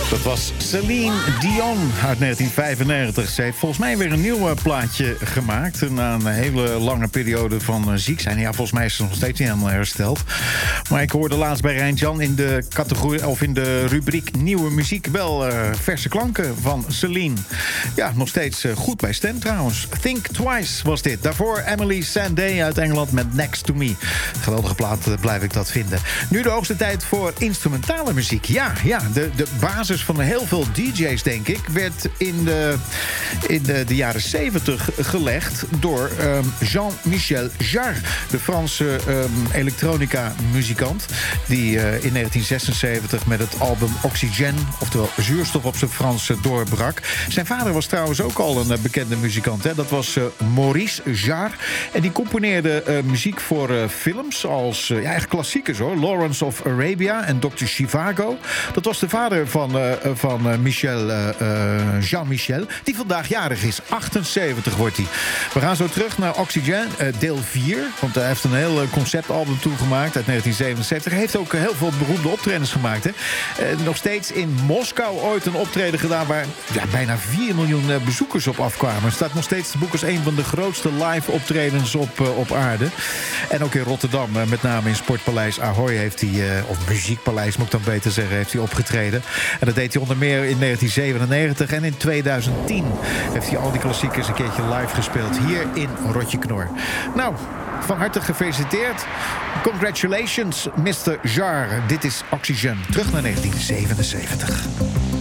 Dat was Celine Dion uit 1995. Ze heeft volgens mij weer een nieuw plaatje gemaakt. Na een hele lange periode van ziek zijn. Ja, volgens mij is ze nog steeds niet helemaal hersteld. Maar ik hoorde laatst bij Rijntjan in de categorie of in de rubriek nieuwe muziek wel verse klanken van Celine. Ja, nog steeds goed bij stem trouwens. Think Twice was dit. Daarvoor Emily Sandé uit Engeland met Next to Me. Geweldige plaat, blijf ik dat vinden. Nu de hoogste tijd voor instrumentale muziek. Ja, de basis van heel veel DJ's, denk ik, werd in de jaren 70 gelegd door Jean-Michel Jarre, de Franse elektronica-muzikant, die in 1976 met het album Oxygène, oftewel zuurstof op zijn Frans, doorbrak. Zijn vader was trouwens ook al een bekende muzikant. Hè? Dat was Maurice Jarre. En die componeerde muziek voor films als echt klassiekers, hoor. Lawrence of Arabia en Dr. Zhivago. Dat was de vader van Jean-Michel, die vandaag jarig is. 78 wordt hij. We gaan zo terug naar Oxygène, deel 4. Want hij heeft een heel conceptalbum toegemaakt uit 1977. Hij heeft ook heel veel beroemde optredens gemaakt. Hè. Nog steeds in Moskou ooit een optreden gedaan waar bijna 4 miljoen bezoekers op afkwamen. Het staat nog steeds te boek als een van de grootste live optredens op aarde. En ook in Rotterdam, met name in Sportpaleis Ahoy heeft hij, of Muziekpaleis moet ik dan beter zeggen, heeft hij opgetreden. En dat deed hij onder meer in 1997 en in 2010 heeft hij al die klassiekers een keertje live gespeeld hier in Rotje Knor. Nou, van harte gefeliciteerd. Congratulations, Mr. Jarre. Dit is Oxygène. Terug naar 1977.